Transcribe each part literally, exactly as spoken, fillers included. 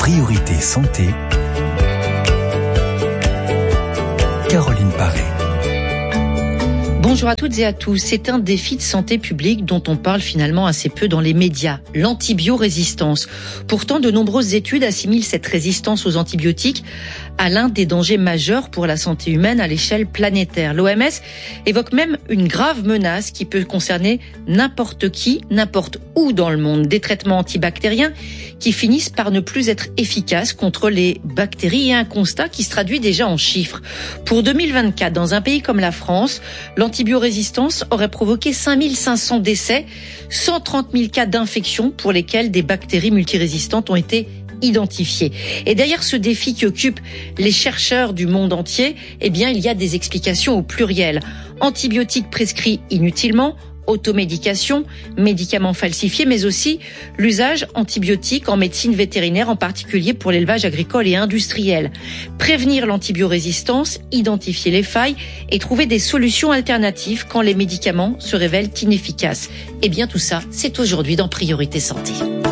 Priorité Santé, Caroline Paré. Bonjour à toutes et à tous. C'est un défi de santé publique dont on parle finalement assez peu dans les médias, l'antibiorésistance. Pourtant, de nombreuses études assimilent cette résistance aux antibiotiques à l'un des dangers majeurs pour la santé humaine à l'échelle planétaire. L'O M S évoque même une grave menace qui peut concerner n'importe qui, n'importe où dans le monde. Des traitements antibactériens qui finissent par ne plus être efficaces contre les bactéries et un constat qui se traduit déjà en chiffres. Pour deux mille vingt-quatre, dans un pays comme la France, l'antibiorésistance aurait provoqué cinq mille cinq cents décès, cent trente mille cas d'infection pour lesquels des bactéries multirésistantes ont été identifiées. Et derrière ce défi qui occupe les chercheurs du monde entier, eh bien, il y a des explications au pluriel. Antibiotiques prescrits inutilement, automédication, médicaments falsifiés, mais aussi l'usage antibiotique en médecine vétérinaire, en particulier pour l'élevage agricole et industriel. Prévenir l'antibiorésistance, identifier les failles et trouver des solutions alternatives quand les médicaments se révèlent inefficaces. Eh bien, tout ça, c'est aujourd'hui dans Priorité Santé.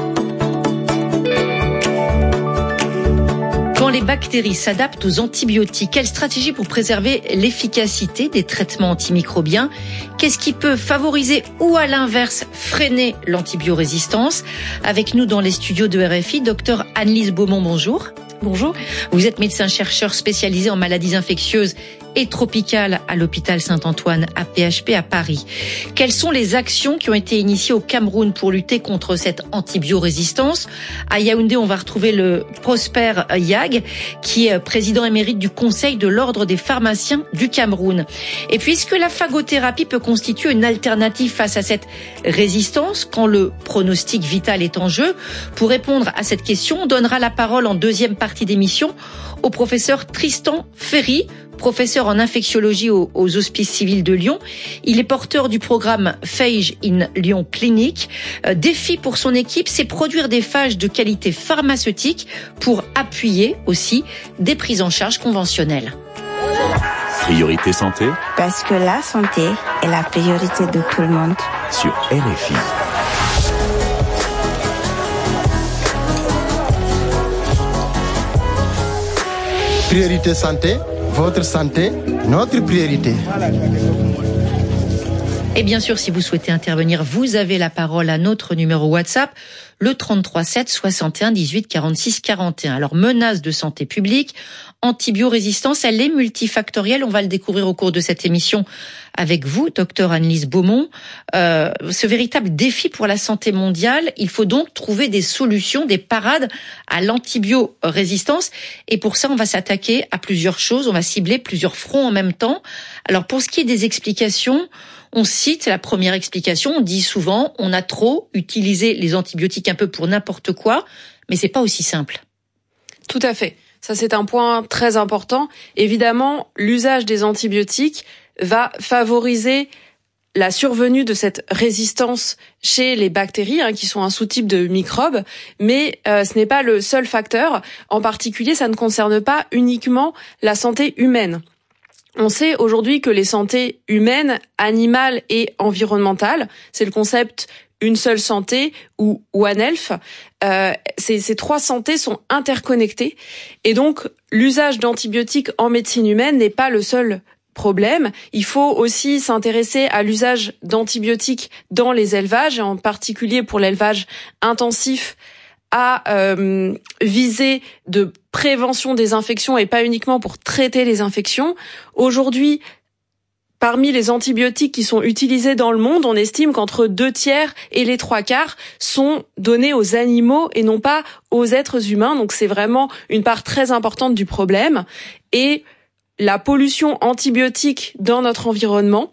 Quand les bactéries s'adaptent aux antibiotiques, quelle stratégie pour préserver l'efficacité des traitements antimicrobiens? Qu'est-ce qui peut favoriser ou à l'inverse freiner l'antibiorésistance? Avec nous dans les studios de R F I, docteur Anne-Lise Beaumont, bonjour. Bonjour. Vous êtes médecin-chercheur spécialisé en maladies infectieuses et tropicales à l'hôpital Saint-Antoine à P H P à Paris. Quelles sont les actions qui ont été initiées au Cameroun pour lutter contre cette antibiorésistance? À Yaoundé, on va retrouver le Prosper Yag, qui est président émérite du Conseil de l'Ordre des pharmaciens du Cameroun. Et puis, est-ce que la phagothérapie peut constituer une alternative face à cette résistance quand le pronostic vital est en jeu? Pour répondre à cette question, on donnera la parole en deuxième partie d'émission au professeur Tristan Ferry, professeur en infectiologie aux, aux Hospices civils de Lyon. Il est porteur du programme Phage in Lyon Clinic. Euh, défi pour son équipe, c'est produire des phages de qualité pharmaceutique pour appuyer aussi des prises en charge conventionnelles. Priorité Santé. Parce que la santé est la priorité de tout le monde. Sur R F I. Priorité Santé, votre santé, notre priorité. Et bien sûr, si vous souhaitez intervenir, vous avez la parole à notre numéro WhatsApp, le trente-trois sept soixante et un dix-huit quarante-six quarante et un. Alors, menace de santé publique, antibiorésistance, elle est multifactorielle. On va le découvrir au cours de cette émission avec vous, docteur Anne-Lise Beaumont. Euh, ce véritable défi pour la santé mondiale, il faut donc trouver des solutions, des parades à l'antibiorésistance. Et pour ça, on va s'attaquer à plusieurs choses. On va cibler plusieurs fronts en même temps. Alors, pour ce qui est des explications, on cite la première explication. On dit souvent, on a trop utilisé les antibiotiques un peu pour n'importe quoi, mais c'est pas aussi simple. Tout à fait. Ça, c'est un point très important. Évidemment, l'usage des antibiotiques va favoriser la survenue de cette résistance chez les bactéries, hein, qui sont un sous-type de microbes, mais euh, ce n'est pas le seul facteur. En particulier, ça ne concerne pas uniquement la santé humaine. On sait aujourd'hui que les santé humaines, animales et environnementales, c'est le concept une seule santé ou One Health, euh, ces, ces trois santés sont interconnectées et donc l'usage d'antibiotiques en médecine humaine n'est pas le seul problème. Il faut aussi s'intéresser à l'usage d'antibiotiques dans les élevages, et en particulier pour l'élevage intensif à euh, viser de prévention des infections et pas uniquement pour traiter les infections. Aujourd'hui, parmi les antibiotiques qui sont utilisés dans le monde, on estime qu'entre deux tiers et les trois quarts sont donnés aux animaux et non pas aux êtres humains. Donc c'est vraiment une part très importante du problème. Et la pollution antibiotique dans notre environnement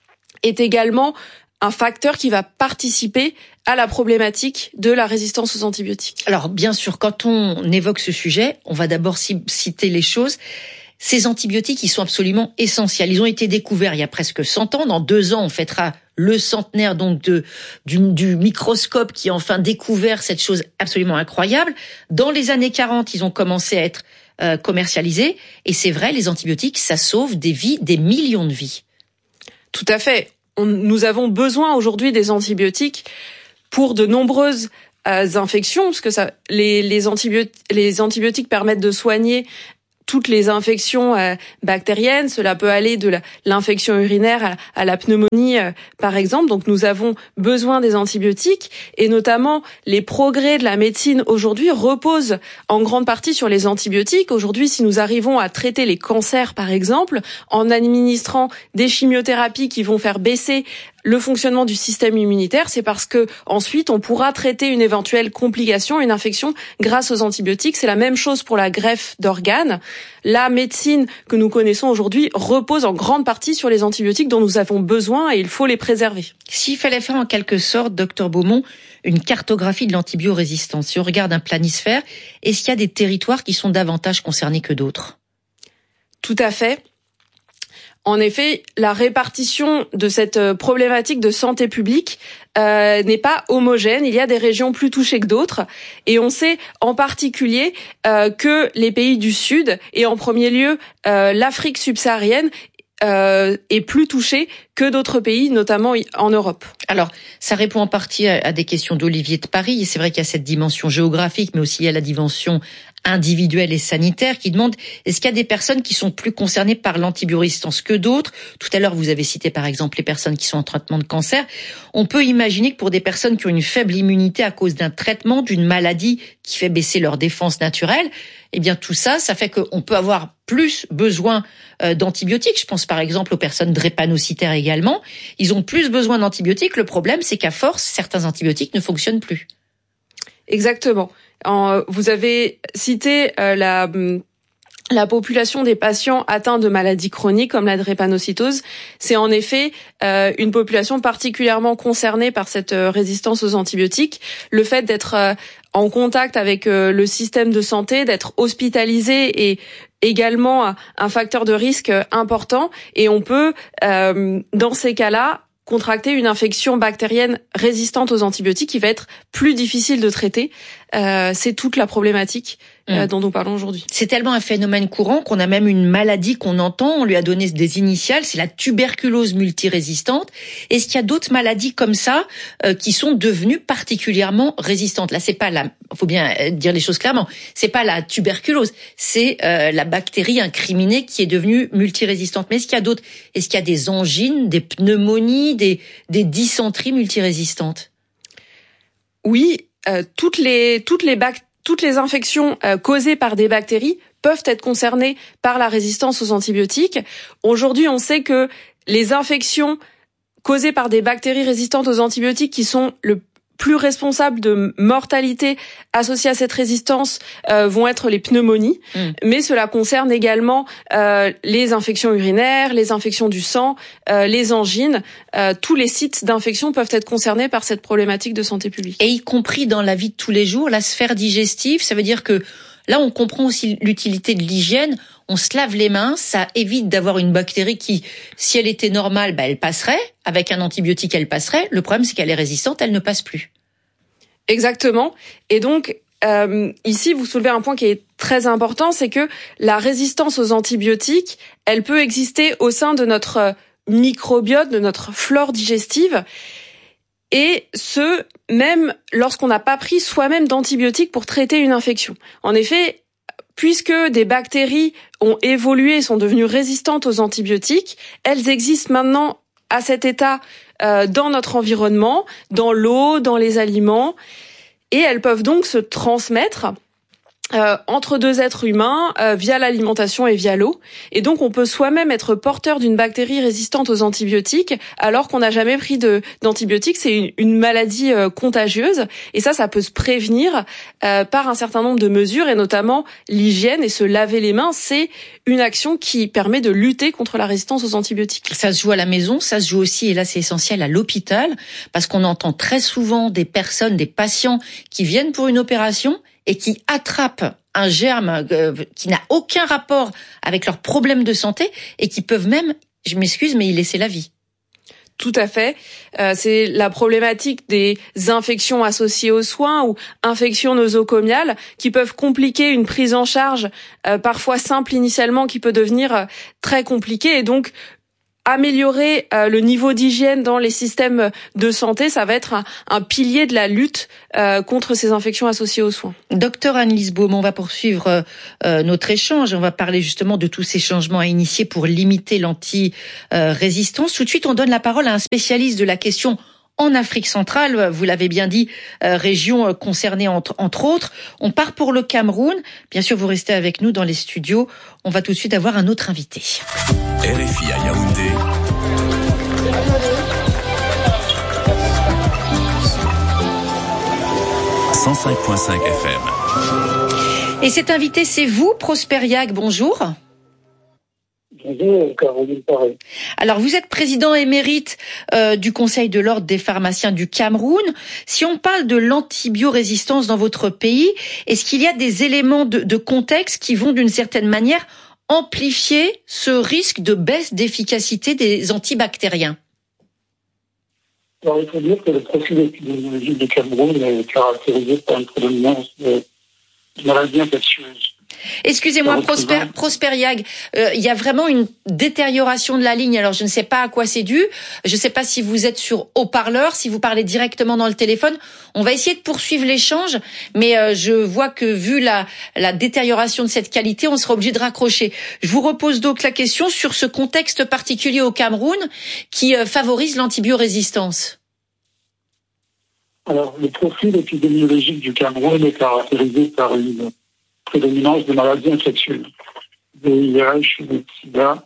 est également un facteur qui va participer à la problématique de la résistance aux antibiotiques. Alors bien sûr, quand on évoque ce sujet, on va d'abord citer les choses. Ces antibiotiques, ils sont absolument essentiels. Ils ont été découverts il y a presque cent ans. Dans deux ans, on fêtera le centenaire donc de du, du microscope qui a enfin découvert cette chose absolument incroyable. Dans les années quarante, ils ont commencé à être euh, commercialisés. Et c'est vrai, les antibiotiques, ça sauve des vies, des millions de vies. Tout à fait. On, nous avons besoin aujourd'hui des antibiotiques pour de nombreuses euh, infections, parce que ça, les, les, antibiotiques, les antibiotiques permettent de soigner toutes les infections euh, bactériennes. Cela peut aller de la, l'infection urinaire à, à la pneumonie, euh, par exemple. Donc nous avons besoin des antibiotiques, et notamment les progrès de la médecine aujourd'hui reposent en grande partie sur les antibiotiques. Aujourd'hui, si nous arrivons à traiter les cancers, par exemple, en administrant des chimiothérapies qui vont faire baisser le fonctionnement du système immunitaire, c'est parce que ensuite on pourra traiter une éventuelle complication, une infection grâce aux antibiotiques. C'est la même chose pour la greffe d'organes. La médecine que nous connaissons aujourd'hui repose en grande partie sur les antibiotiques dont nous avons besoin, et il faut les préserver. S'il fallait faire en quelque sorte, docteur Beaumont, une cartographie de l'antibiorésistance, si on regarde un planisphère, est-ce qu'il y a des territoires qui sont davantage concernés que d'autres ? Tout à fait. En effet, la répartition de cette problématique de santé publique euh, n'est pas homogène. Il y a des régions plus touchées que d'autres, et on sait en particulier euh, que les pays du Sud, et en premier lieu euh, l'Afrique subsaharienne, euh, est plus touchée que d'autres pays, notamment en Europe. Alors, ça répond en partie à, à des questions d'Olivier de Paris, et c'est vrai qu'il y a cette dimension géographique, mais aussi il y a la dimension individuelle et sanitaire qui demande, est-ce qu'il y a des personnes qui sont plus concernées par l'antibiorésistance que d'autres ? Tout à l'heure, vous avez cité par exemple les personnes qui sont en traitement de cancer. On peut imaginer que pour des personnes qui ont une faible immunité à cause d'un traitement, d'une maladie qui fait baisser leur défense naturelle, eh bien tout ça, ça fait qu'on peut avoir plus besoin d'antibiotiques. Je pense par exemple aux personnes drépanocytaires également. Ils ont plus besoin d'antibiotiques. Le problème, c'est qu'à force, certains antibiotiques ne fonctionnent plus. Exactement. En, vous avez cité euh, la, la population des patients atteints de maladies chroniques comme la drépanocytose. C'est en effet euh, une population particulièrement concernée par cette euh, résistance aux antibiotiques. Le fait d'être euh, en contact avec euh, le système de santé, d'être hospitalisé, est également un facteur de risque important, et on peut, euh, dans ces cas-là, contracter une infection bactérienne résistante aux antibiotiques qui va être plus difficile de traiter. Euh, c'est toute la problématique euh, mmh. dont nous parlons aujourd'hui. C'est tellement un phénomène courant qu'on a même une maladie qu'on entend, on lui a donné des initiales, c'est la tuberculose multirésistante. Est-ce qu'il y a d'autres maladies comme ça euh, qui sont devenues particulièrement résistantes ? Là, c'est pas la, faut bien dire les choses clairement, c'est pas la tuberculose, c'est euh, la bactérie incriminée qui est devenue multirésistante. Mais est-ce qu'il y a d'autres ? Est-ce qu'il y a des angines, des pneumonies, des, des dysenteries multirésistantes ? Oui. Euh, toutes les toutes les bac- toutes les infections euh, causées par des bactéries peuvent être concernées par la résistance aux antibiotiques. Aujourd'hui, on sait que les infections causées par des bactéries résistantes aux antibiotiques qui sont le plus responsables de mortalité associée à cette résistance euh, vont être les pneumonies, mmh. mais cela concerne également euh, les infections urinaires, les infections du sang, euh, les angines. Euh, tous les sites d'infection peuvent être concernés par cette problématique de santé publique. Et y compris dans la vie de tous les jours, la sphère digestive, ça veut dire que là, on comprend aussi l'utilité de l'hygiène. On se lave les mains, ça évite d'avoir une bactérie qui, si elle était normale, bah, elle passerait. Avec un antibiotique, elle passerait. Le problème, c'est qu'elle est résistante, elle ne passe plus. Exactement. Et donc, euh, ici, vous soulevez un point qui est très important, c'est que la résistance aux antibiotiques, elle peut exister au sein de notre microbiote, de notre flore digestive. Et ce, même lorsqu'on n'a pas pris soi-même d'antibiotiques pour traiter une infection. En effet, puisque des bactéries ont évolué et sont devenues résistantes aux antibiotiques, elles existent maintenant à cet état euh, dans notre environnement, dans l'eau, dans les aliments, et elles peuvent donc se transmettre Euh, entre deux êtres humains euh, via l'alimentation et via l'eau. Et donc on peut soi-même être porteur d'une bactérie résistante aux antibiotiques alors qu'on n'a jamais pris de d'antibiotiques. C'est une, une maladie euh, contagieuse, et ça, ça peut se prévenir euh, par un certain nombre de mesures, et notamment l'hygiène et se laver les mains. C'est une action qui permet de lutter contre la résistance aux antibiotiques. Ça se joue à la maison, ça se joue aussi, et là c'est essentiel, à l'hôpital, parce qu'on entend très souvent des personnes, des patients qui viennent pour une opération et qui attrapent un germe euh, qui n'a aucun rapport avec leurs problèmes de santé, et qui peuvent même, je m'excuse, mais y laisser la vie. Tout à fait. Euh, c'est la problématique des infections associées aux soins ou infections nosocomiales qui peuvent compliquer une prise en charge euh, parfois simple initialement, qui peut devenir euh, très compliquée. Et donc, améliorer euh, le niveau d'hygiène dans les systèmes de santé, ça va être un, un pilier de la lutte euh, contre ces infections associées aux soins. Docteur Anne-Lise Beaumont, on va poursuivre euh, notre échange. On va parler justement de tous ces changements à initier pour limiter l'anti-résistance. Tout de suite, on donne la parole à un spécialiste de la question en Afrique centrale, vous l'avez bien dit, euh, région concernée entre, entre autres. On part pour le Cameroun. Bien sûr, vous restez avec nous dans les studios. On va tout de suite avoir un autre invité. R F I à Yaoundé. cent cinq virgule cinq F M. Et cet invité, c'est vous, Prosper Yag. Bonjour. Bonjour, Caroline Paré. Alors, vous êtes président émérite euh, du Conseil de l'Ordre des pharmaciens du Cameroun. Si on parle de l'antibiorésistance dans votre pays, est-ce qu'il y a des éléments de, de contexte qui vont d'une certaine manière amplifier ce risque de baisse d'efficacité des antibactériens? Alors, il faut dire que le profil épidémiologique du Cameroun est caractérisé par une prédominance de, de maladies infectieuses. Excusez-moi, Prosper, Prosper Yag, euh, il y a vraiment une détérioration de la ligne. Alors, je ne sais pas à quoi c'est dû. Je ne sais pas si vous êtes sur haut-parleur, si vous parlez directement dans le téléphone. On va essayer de poursuivre l'échange, mais euh, je vois que vu la, la détérioration de cette qualité, on sera obligé de raccrocher. Je vous repose donc la question sur ce contexte particulier au Cameroun qui euh, favorise l'antibiorésistance. Alors, le profil épidémiologique du Cameroun est caractérisé par une prédominance de maladies infectieuses, V I H, le sida,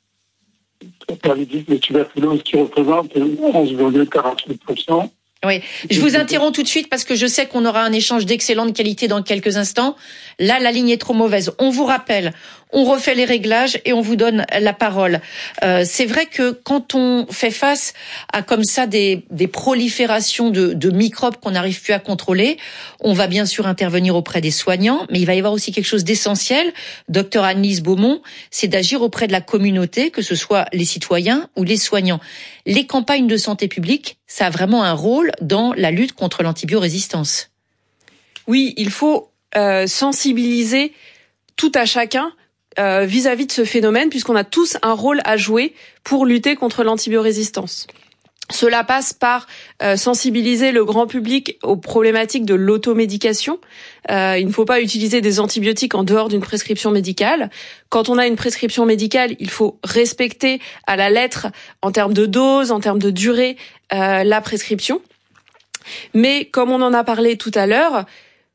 la paludisme et tuberculose qui représentent onze virgule quarante-huit pour cent. Oui, je vous interromps tout de suite parce que je sais qu'on aura un échange d'excellente qualité dans quelques instants. Là, la ligne est trop mauvaise. On vous rappelle, on refait les réglages et on vous donne la parole. Euh, c'est vrai que quand on fait face à comme ça des, des proliférations de, de microbes qu'on n'arrive plus à contrôler, on va bien sûr intervenir auprès des soignants, mais il va y avoir aussi quelque chose d'essentiel, docteur Anne-Lise Beaumont, c'est d'agir auprès de la communauté, que ce soit les citoyens ou les soignants. Les campagnes de santé publique, ça a vraiment un rôle dans la lutte contre l'antibiorésistance. Oui, il faut euh, sensibiliser tout à chacun euh, vis-à-vis de ce phénomène, puisqu'on a tous un rôle à jouer pour lutter contre l'antibiorésistance. Cela passe par euh, sensibiliser le grand public aux problématiques de l'automédication. Euh, il ne faut pas utiliser des antibiotiques en dehors d'une prescription médicale. Quand on a une prescription médicale, il faut respecter à la lettre, en termes de dose, en termes de durée, euh, la prescription. Mais comme on en a parlé tout à l'heure,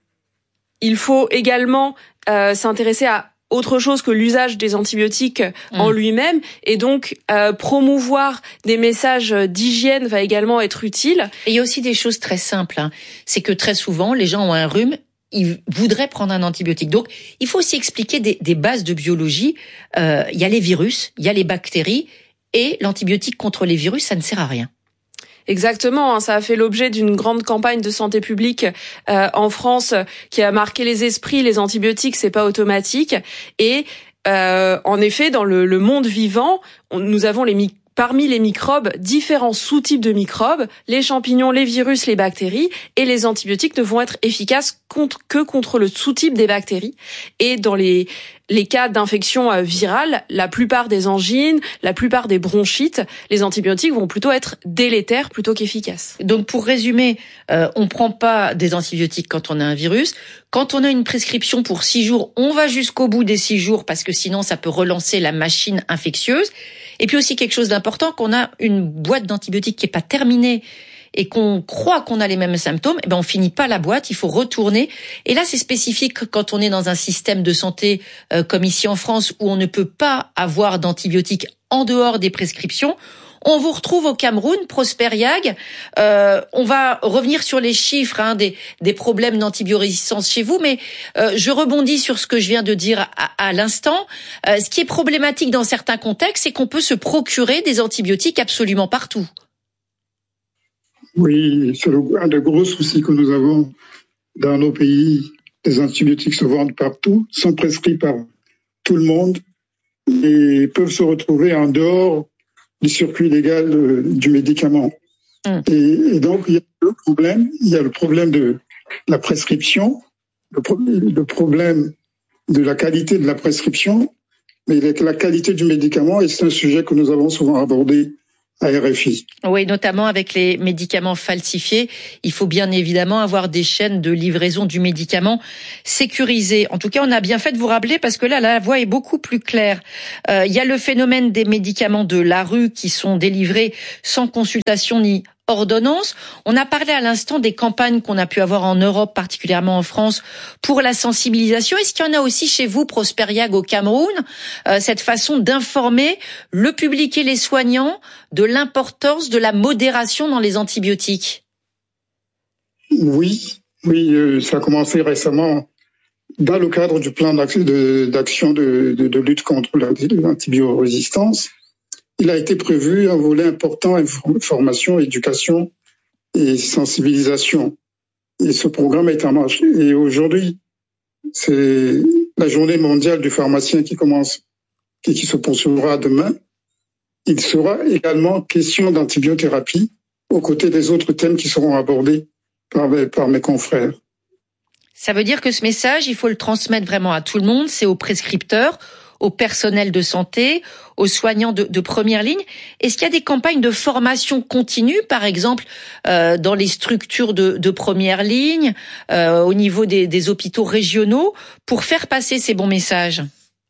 il faut également euh, s'intéresser à autre chose que l'usage des antibiotiques mmh. en lui-même, et donc euh, promouvoir des messages d'hygiène va également être utile. Et il y a aussi des choses très simples, hein. C'est que très souvent, les gens ont un rhume, ils voudraient prendre un antibiotique. Donc, il faut aussi expliquer des, des bases de biologie. Euh, il y a les virus, il y a les bactéries, et l'antibiotique contre les virus, ça ne sert à rien. Exactement, ça a fait l'objet d'une grande campagne de santé publique euh, en France qui a marqué les esprits. Les antibiotiques, c'est pas automatique. Et euh, en effet, dans le, le monde vivant, on, nous avons les mi- parmi les microbes différents sous-types de microbes, les champignons, les virus, les bactéries, et les antibiotiques ne vont être efficaces contre, que contre le sous-type des bactéries. Et dans les les cas d'infection virale, la plupart des angines, la plupart des bronchites, les antibiotiques vont plutôt être délétères plutôt qu'efficaces. Donc pour résumer, euh, on prend pas des antibiotiques quand on a un virus. Quand on a une prescription pour six jours, on va jusqu'au bout des six jours parce que sinon ça peut relancer la machine infectieuse. Et puis aussi quelque chose d'important, qu'on a une boîte d'antibiotiques qui est pas terminée et qu'on croit qu'on a les mêmes symptômes, eh ben on finit pas la boîte, il faut retourner. Et là, c'est spécifique quand on est dans un système de santé euh, comme ici en France où on ne peut pas avoir d'antibiotiques en dehors des prescriptions. On vous retrouve au Cameroun, Prosper Yag. Euh, on va revenir sur les chiffres hein, des, des problèmes d'antibiorésistance chez vous, mais euh, je rebondis sur ce que je viens de dire à, à l'instant. Euh, ce qui est problématique dans certains contextes, c'est qu'on peut se procurer des antibiotiques absolument partout. Oui, c'est un des gros soucis que nous avons dans nos pays. Les antibiotiques se vendent partout, sont prescrits par tout le monde et peuvent se retrouver en dehors du circuit légal de, du médicament. Mmh. Et, et donc, il y a le problème, il y a le problème de la prescription, le, pro, le problème de la qualité de la prescription, mais la qualité du médicament, et c'est un sujet que nous avons souvent abordé à R F I. Oui, notamment avec les médicaments falsifiés. Il faut bien évidemment avoir des chaînes de livraison du médicament sécurisées. En tout cas, on a bien fait de vous rappeler parce que là, la voie est beaucoup plus claire. Euh, il y a le phénomène des médicaments de la rue qui sont délivrés sans consultation ni ordonnance. On a parlé à l'instant des campagnes qu'on a pu avoir en Europe, particulièrement en France, pour la sensibilisation. Est-ce qu'il y en a aussi chez vous, Prosper Yag, au Cameroun, euh, cette façon d'informer le public et les soignants de l'importance de la modération dans les antibiotiques? Oui, oui, euh, ça a commencé récemment dans le cadre du plan d'action de, d'action de, de, de lutte contre l'antibiorésistance. Il a été prévu un volet important, information, éducation et sensibilisation. Et ce programme est en marche. Et aujourd'hui, c'est la journée mondiale du pharmacien qui commence et qui se poursuivra demain. Il sera également question d'antibiothérapie aux côtés des autres thèmes qui seront abordés par mes, par mes confrères. Ça veut dire que ce message, il faut le transmettre vraiment à tout le monde, c'est aux prescripteurs, au personnel de santé, aux soignants de, de première ligne. Est-ce qu'il y a des campagnes de formation continue, par exemple, euh, dans les structures de, de première ligne, euh, au niveau des, des hôpitaux régionaux, pour faire passer ces bons messages?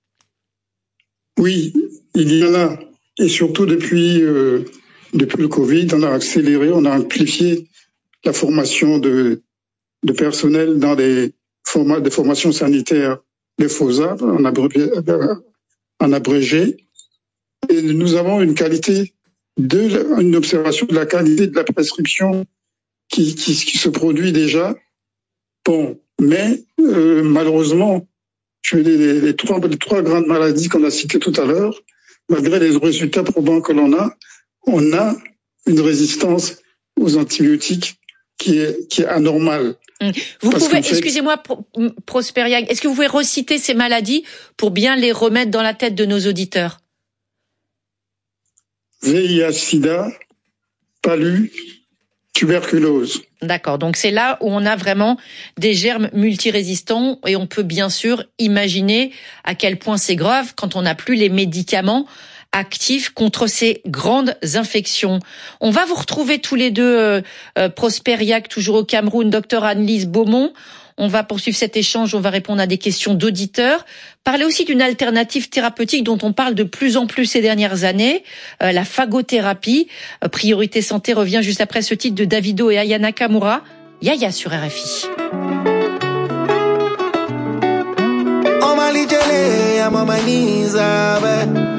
Oui, il y en a. Et surtout depuis, euh, depuis le Covid, on a accéléré, on a amplifié la formation de, de personnel dans des formats de formation sanitaire, les FOSA, en abrégé, en abrégé. Et nous avons une qualité de, une observation de la qualité de la prescription qui, qui, qui se produit déjà. Bon, mais euh, malheureusement, les, les, les, trois, les trois grandes maladies qu'on a citées tout à l'heure, malgré les résultats probants que l'on a, on a une résistance aux antibiotiques qui est, qui est anormale. Vous Parce pouvez, fait, excusez-moi, Prosper Yag, est-ce que vous pouvez reciter ces maladies pour bien les remettre dans la tête de nos auditeurs? V I H sida, palu, tuberculose. D'accord, donc c'est là où on a vraiment des germes multirésistants et on peut bien sûr imaginer à quel point c'est grave quand on n'a plus les médicaments actifs contre ces grandes infections. On va vous retrouver tous les deux, euh, euh, Prosper Yag, toujours au Cameroun, docteur Anne-Lise Beaumont. On va poursuivre cet échange, on va répondre à des questions d'auditeurs. Parler aussi d'une alternative thérapeutique dont on parle de plus en plus ces dernières années, euh, la phagothérapie. Euh, Priorité Santé revient juste après ce titre de Davido et Aya Nakamura. Yaya sur R F I. On m'a